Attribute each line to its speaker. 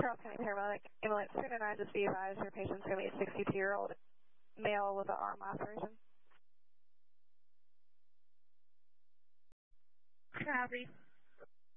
Speaker 1: Charles County Paramedic Ambulance 209, just be advised your patient's going to be a 62-year-old male with an arm laceration.
Speaker 2: Copy.